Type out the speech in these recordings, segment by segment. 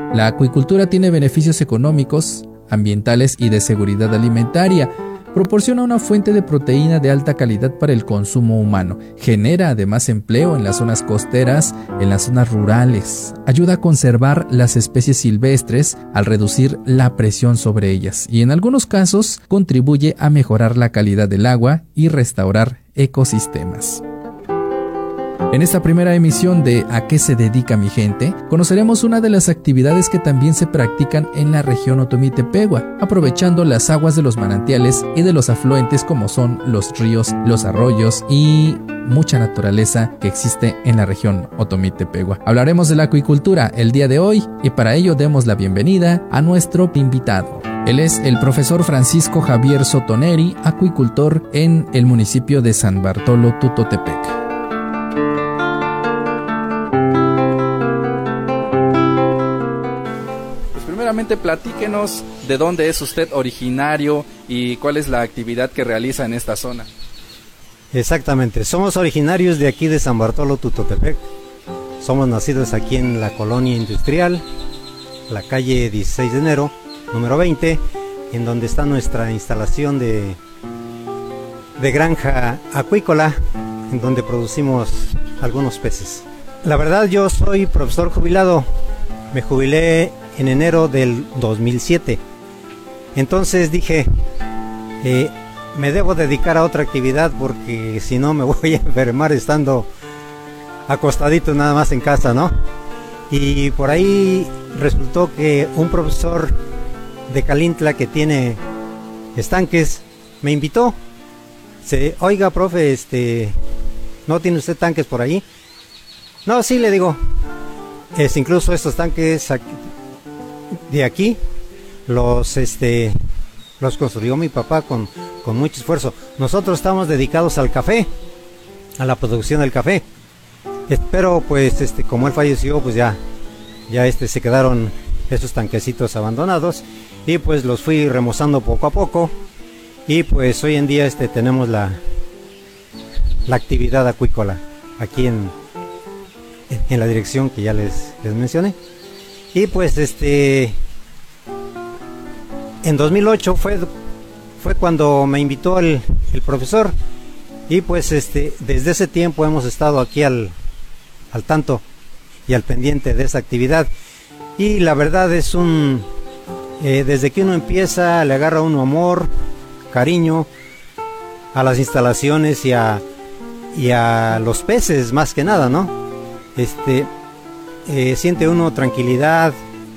La acuicultura tiene beneficios económicos, ambientales y de seguridad alimentaria. Proporciona una fuente de proteína de alta calidad para el consumo humano. Genera además empleo en las zonas costeras, en las zonas rurales. Ayuda a conservar las especies silvestres al reducir la presión sobre ellas. Y en algunos casos contribuye a mejorar la calidad del agua y restaurar ecosistemas. En esta primera emisión de ¿A qué se dedica mi gente?, conoceremos una de las actividades que también se practican en la región Otomí-Tepehua, aprovechando las aguas de los manantiales y de los afluentes como son los ríos, los arroyos y mucha naturaleza que existe en la región Otomí-Tepehua. Hablaremos de la acuicultura el día de hoy y para ello demos la bienvenida a nuestro invitado. Él es el profesor Francisco Javier Sotoneri, acuicultor en el municipio de San Bartolo Tutotepec. Primeramente, platíquenos de dónde es usted originario y cuál es la actividad que realiza en esta zona. Exactamente, somos originarios de aquí de San Bartolo Tutotepec. Somos nacidos aquí en la colonia industrial, la calle 16 de enero, número 20, en donde está nuestra instalación de granja acuícola, en donde producimos algunos peces. La verdad, yo soy profesor jubilado, me jubilé en enero del 2007. Entonces dije, me debo dedicar a otra actividad porque si no me voy a enfermar estando acostadito nada más en casa, ¿no? Y por ahí resultó que un profesor de Calintla que tiene estanques me invitó. Oiga, profe, ¿no tiene usted tanques por ahí? No, sí, le digo. Incluso estos tanques de aquí los construyó mi papá con mucho esfuerzo. Nosotros estamos dedicados al café, a la producción del café. Pero pues como él falleció, pues ya se quedaron esos tanquecitos abandonados y pues los fui remozando poco a poco y pues hoy en día tenemos la actividad acuícola aquí en la dirección que ya les mencioné. Y pues en 2008 fue cuando me invitó el profesor y pues desde ese tiempo hemos estado aquí al tanto y al pendiente de esa actividad. Y la verdad es desde que uno empieza le agarra uno amor, cariño a las instalaciones y a los peces más que nada, ¿no? Siente uno tranquilidad,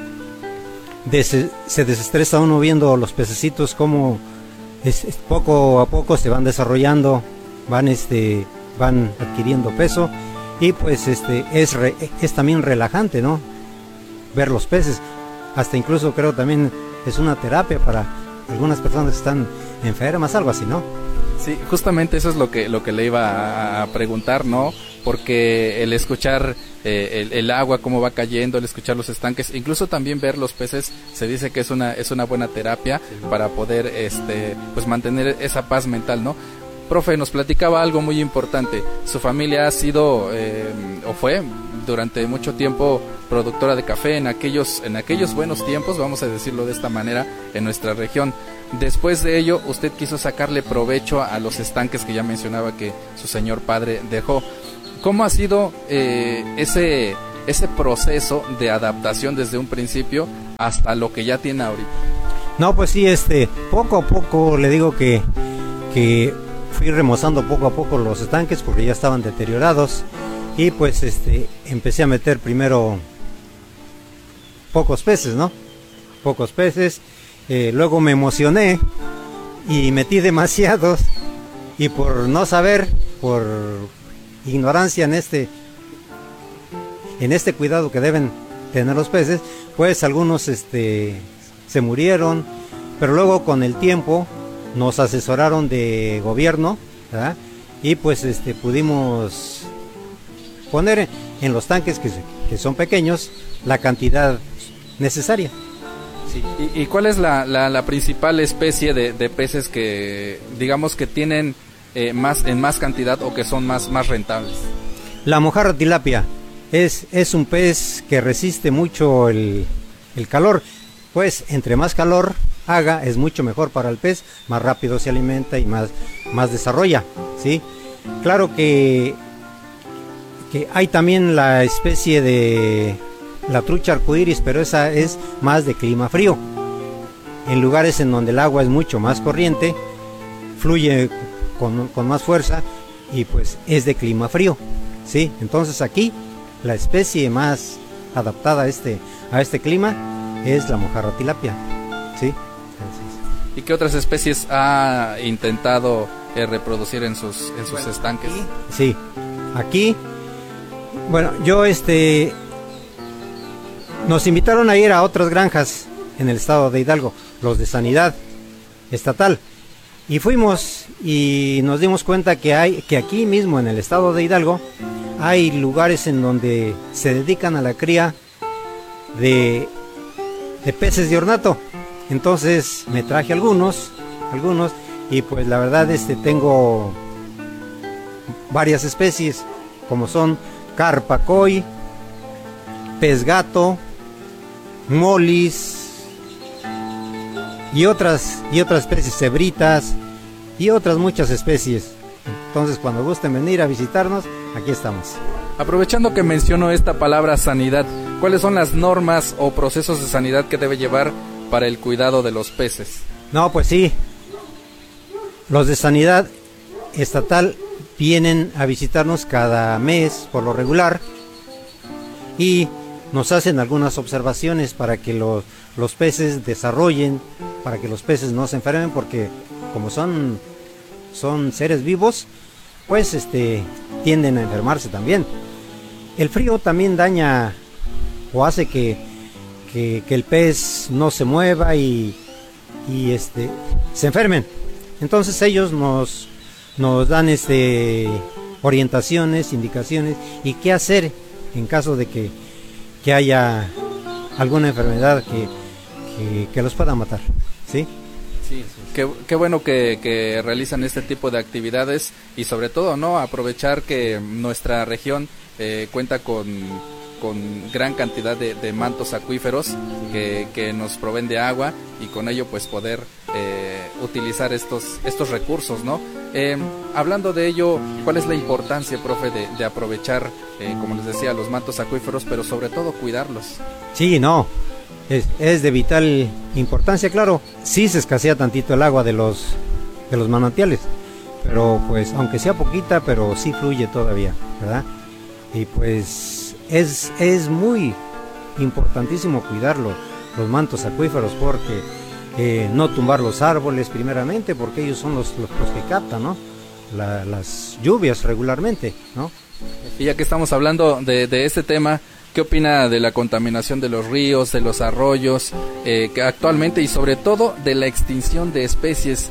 se desestresa uno viendo los pececitos como poco a poco se van desarrollando, van adquiriendo peso y pues es también relajante, ¿no? Ver los peces, hasta incluso creo también es una terapia para algunas personas que están enfermas, algo así, ¿no? Sí, justamente eso es lo que le iba a preguntar, ¿no? Porque el escuchar el agua cómo va cayendo, el escuchar los estanques, incluso también ver los peces, se dice que es una buena terapia para poder pues mantener esa paz mental, ¿no? Profe, nos platicaba algo muy importante. Su familia ha sido o fue durante mucho tiempo productora de café en aquellos buenos tiempos, vamos a decirlo de esta manera, en nuestra región. Después de ello, usted quiso sacarle provecho a los estanques que ya mencionaba que su señor padre dejó. ¿Cómo ha sido ese proceso de adaptación desde un principio hasta lo que ya tiene ahorita? No, pues sí, poco a poco le digo que fui remozando poco a poco los estanques porque ya estaban deteriorados y pues empecé a meter primero pocos peces, ¿no? Pocos peces, luego me emocioné y metí demasiados y por no saber, por ignorancia en este cuidado que deben tener los peces, pues algunos se murieron, pero luego con el tiempo nos asesoraron de gobierno, ¿verdad? Y pues pudimos poner en los tanques que son pequeños la cantidad necesaria. Sí. ¿Y cuál es la principal especie de peces que digamos que tienen en más cantidad o que son más rentables? La mojarra tilapia es un pez que resiste mucho el calor. Pues entre más calor haga es mucho mejor para el pez, más rápido se alimenta y más desarrolla, ¿sí? Claro que hay también la especie de la trucha arcoíris, pero esa es más de clima frío. En lugares en donde el agua es mucho más corriente, fluye con más fuerza y pues es de clima frío, ¿sí? Entonces aquí la especie más adaptada a este clima es la mojarra tilapia, ¿sí? ¿Y qué otras especies ha intentado reproducir en sus estanques? Sí, aquí, bueno, yo nos invitaron a ir a otras granjas en el estado de Hidalgo, los de Sanidad Estatal, y fuimos y nos dimos cuenta que aquí mismo en el estado de Hidalgo hay lugares en donde se dedican a la cría de peces de ornato. Entonces me traje algunos y pues la verdad tengo varias especies como son carpa koi, pez gato, molis y otras especies, cebritas y otras muchas especies. Entonces cuando gusten venir a visitarnos, aquí estamos. Aprovechando que menciono esta palabra sanidad, ¿cuáles son las normas o procesos de sanidad que debe llevar para el cuidado de los peces? No, pues sí, los de Sanidad Estatal vienen a visitarnos cada mes por lo regular y nos hacen algunas observaciones para que los peces desarrollen, para que los peces no se enfermen, porque como son seres vivos, pues tienden a enfermarse también. El frío también daña o hace que el pez no se mueva y se enfermen. Entonces ellos nos dan orientaciones, indicaciones y qué hacer en caso de que haya alguna enfermedad que los pueda matar, ¿sí? Sí, qué bueno que realizan este tipo de actividades y sobre todo, ¿no?, aprovechar que nuestra región cuenta con gran cantidad de mantos acuíferos que nos proveen de agua y con ello pues poder utilizar estos recursos, ¿no? Hablando de ello, ¿cuál es la importancia, profe, de aprovechar, como les decía, los mantos acuíferos, pero sobre todo cuidarlos? Sí, no, es de vital importancia, claro. Sí se escasea tantito el agua de los manantiales, pero pues aunque sea poquita, pero sí fluye todavía, ¿verdad? Y pues es muy importantísimo cuidar los mantos acuíferos, porque no tumbar los árboles primeramente, porque ellos son los que captan, ¿no?, las lluvias regularmente, ¿no? Y ya que estamos hablando de este tema, ¿qué opina de la contaminación de los ríos, de los arroyos, que actualmente, y sobre todo de la extinción de especies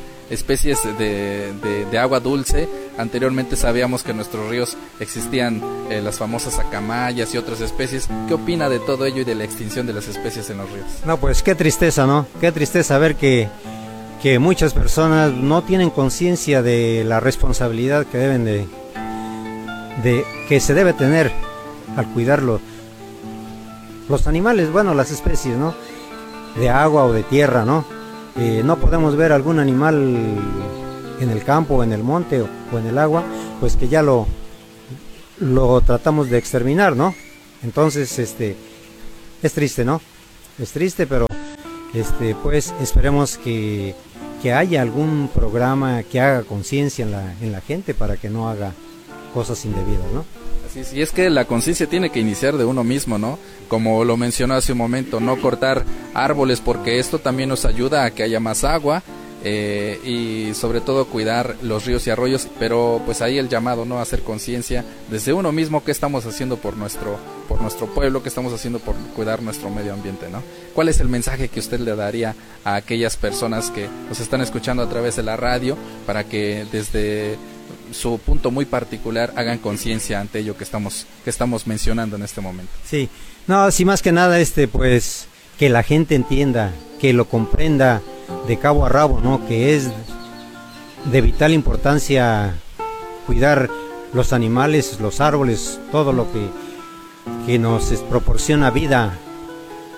de agua dulce? Anteriormente sabíamos que en nuestros ríos existían las famosas acamayas y otras especies. ¿Qué opina de todo ello y de la extinción de las especies en los ríos? No, pues qué tristeza, ¿no? Qué tristeza ver que muchas personas no tienen conciencia de la responsabilidad que deben que se debe tener al cuidarlo. Los animales, bueno, las especies, ¿no?, de agua o de tierra, ¿no? No podemos ver algún animal en el campo, o en el monte o en el agua, pues que ya lo tratamos de exterminar, ¿no? Entonces, es triste, ¿no? Es triste, pero pues esperemos que haya algún programa que haga conciencia en la gente para que no haga cosas indebidas, ¿no? Así es, y es que la conciencia tiene que iniciar de uno mismo, ¿no? Como lo mencionó hace un momento, no cortar árboles, porque esto también nos ayuda a que haya más agua, y sobre todo cuidar los ríos y arroyos, pero pues ahí el llamado, ¿no?, a hacer conciencia desde uno mismo, qué estamos haciendo por nuestro pueblo, qué estamos haciendo por cuidar nuestro medio ambiente, ¿no? ¿Cuál es el mensaje que usted le daría a aquellas personas que nos están escuchando a través de la radio para que desde su punto muy particular hagan conciencia ante ello que estamos mencionando en este momento? Sí, no, sí, más que nada pues que la gente entienda, que lo comprenda de cabo a rabo, ¿no?, que es de vital importancia cuidar los animales, los árboles, todo lo que nos proporciona vida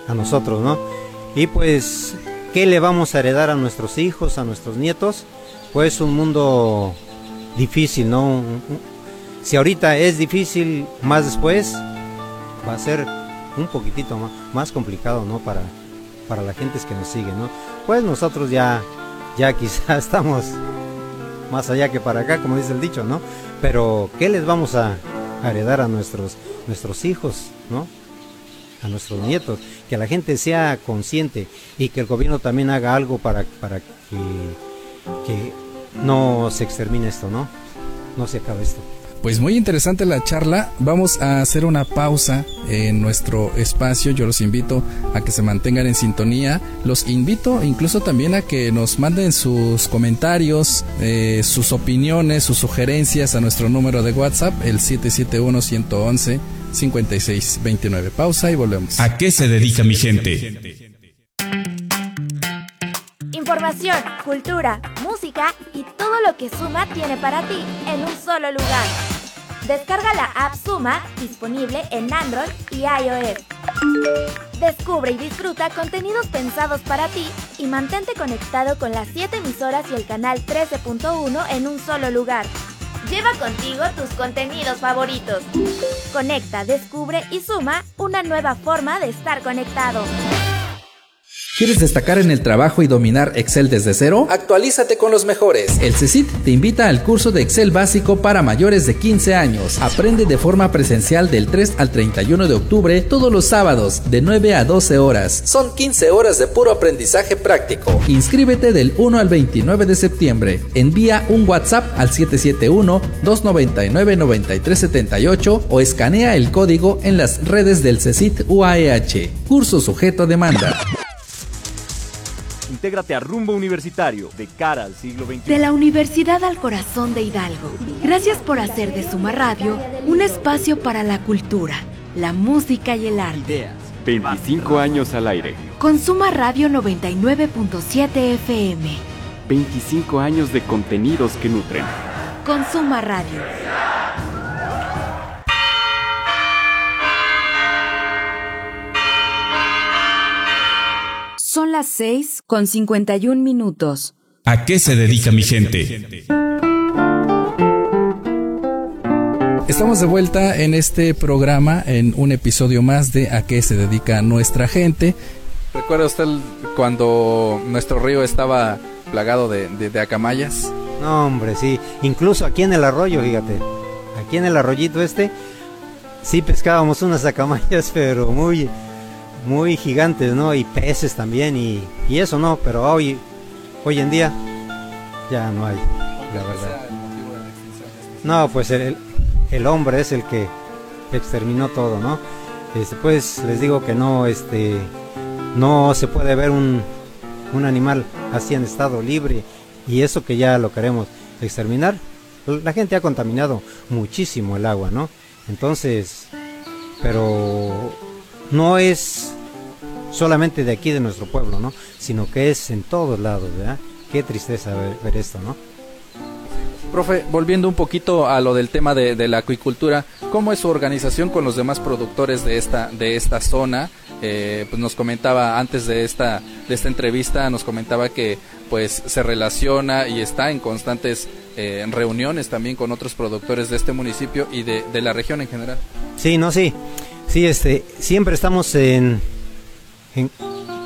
a nosotros, ¿no? Y pues, ¿qué le vamos a heredar a nuestros hijos, a nuestros nietos? Pues un mundo difícil, ¿no? Si ahorita es difícil, más después va a ser un poquitito más complicado, ¿no? Para la gente que nos sigue, ¿no? Pues nosotros ya quizás estamos más allá que para acá, como dice el dicho, ¿no? Pero ¿qué les vamos a heredar a nuestros hijos, ¿no? A nuestros nietos, que la gente sea consciente y que el gobierno también haga algo para que no se extermine esto, ¿no? No se acabe esto. Pues muy interesante la charla. Vamos a hacer una pausa en nuestro espacio. Yo los invito a que se mantengan en sintonía. Los invito incluso también a que nos manden sus comentarios, sus opiniones, sus sugerencias a nuestro número de WhatsApp, el 771-111-5629. Pausa y volvemos. ¿A qué se dedica mi gente? Información, cultura, música y todo lo que Suma tiene para ti en un solo lugar. Descarga la app Suma, disponible en Android y iOS. Descubre y disfruta contenidos pensados para ti y mantente conectado con las 7 emisoras y el canal 13.1 en un solo lugar. Lleva contigo tus contenidos favoritos. Conecta, descubre y suma una nueva forma de estar conectado. ¿Quieres destacar en el trabajo y dominar Excel desde cero? Actualízate con los mejores. El CECIT te invita al curso de Excel básico para mayores de 15 años. Aprende de forma presencial del 3 al 31 de octubre todos los sábados de 9 a 12 horas. Son 15 horas de puro aprendizaje práctico. Inscríbete del 1 al 29 de septiembre. Envía un WhatsApp al 771-299-9378 o escanea el código en las redes del CECIT UAEH. Curso sujeto a demanda. Intégrate a Rumbo Universitario, de cara al siglo XXI. De la Universidad al Corazón de Hidalgo. Gracias por hacer de Suma Radio un espacio para la cultura, la música y el arte. Ideas. 25 años al aire. Con Suma Radio 99.7 FM. 25 años de contenidos que nutren. Con Suma Radio. Son las 6:51. ¿A qué se dedica mi gente? Estamos de vuelta en este programa, en un episodio más de ¿A qué se dedica nuestra gente? ¿Recuerda usted cuando nuestro río estaba plagado de acamayas? No, hombre, sí. Incluso aquí en el arroyo, fíjate. Aquí en el arroyito sí pescábamos unas acamayas, pero muy gigantes, ¿no? Y peces también y eso, ¿no? Pero hoy en día ya no hay, la verdad. No, pues el hombre es el que exterminó todo, ¿no? Pues les digo que no se puede ver un animal así en estado libre y eso que ya lo queremos exterminar. La gente ha contaminado muchísimo el agua, ¿no? Entonces, pero no es solamente de aquí de nuestro pueblo, ¿no? Sino que es en todos lados, ¿verdad? Qué tristeza ver esto, ¿no? Profe, volviendo un poquito a lo del tema de la acuicultura, ¿cómo es su organización con los demás productores de esta zona? Pues nos comentaba antes de esta entrevista, nos comentaba que pues se relaciona y está en constantes reuniones también con otros productores de este municipio y de la región en general. Sí, siempre estamos en